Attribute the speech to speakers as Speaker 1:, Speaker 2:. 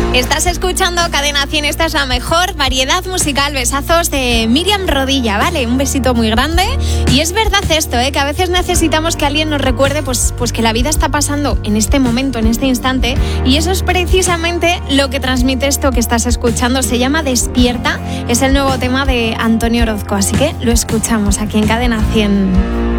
Speaker 1: Estás escuchando Cadena 100, esta es la mejor variedad musical. Besazos de Miriam Rodilla, ¿vale? Un besito muy grande. Y es verdad esto, que a veces necesitamos que alguien nos recuerde pues que la vida está pasando en este momento, en este instante. Y eso es precisamente lo que transmite esto que estás escuchando. Se llama Despierta, es el nuevo tema de Antonio Orozco. Así que lo escuchamos aquí en Cadena 100.